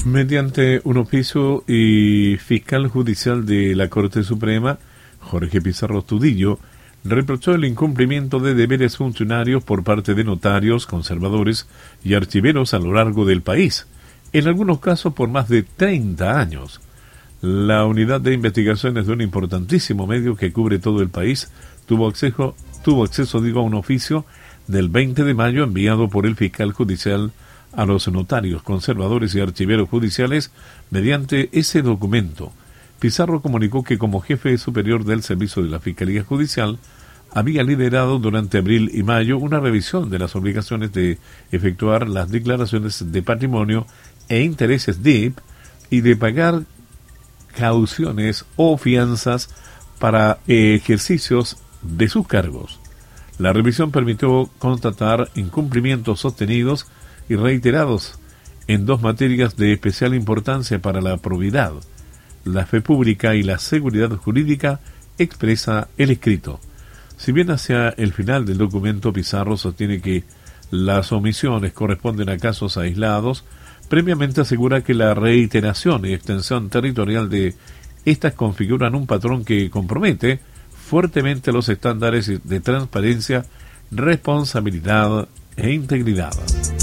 Mediante un oficio y fiscal judicial de la Corte Suprema, Jorge Pizarro Astudillo reprochó el incumplimiento de deberes funcionarios por parte de notarios, conservadores y archiveros a lo largo del país, en algunos casos por más de 30 años. La unidad de investigaciones de un importantísimo medio que cubre todo el país tuvo acceso a un oficio del 20 de mayo enviado por el fiscal judicial a los notarios, conservadores y archiveros judiciales. Mediante ese documento, Pizarro comunicó que como jefe superior del servicio de la Fiscalía Judicial había liderado durante abril y mayo una revisión de las obligaciones de efectuar las declaraciones de patrimonio e intereses DIP y de pagar cauciones o fianzas para ejercicios de sus cargos. La revisión permitió constatar incumplimientos sostenidos y reiterados en dos materias de especial importancia para la probidad, la fe pública y la seguridad jurídica, expresa el escrito. Si bien hacia el final del documento Pizarro sostiene que las omisiones corresponden a casos aislados, previamente asegura que la reiteración y extensión territorial de estas configuran un patrón que compromete fuertemente los estándares de transparencia, responsabilidad e integridad.